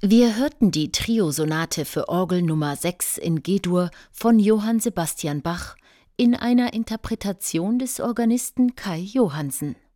Wir hörten die Triosonate für Orgel Nummer 6 in G-Dur von Johann Sebastian Bach in einer Interpretation des Organisten Kai Johansen.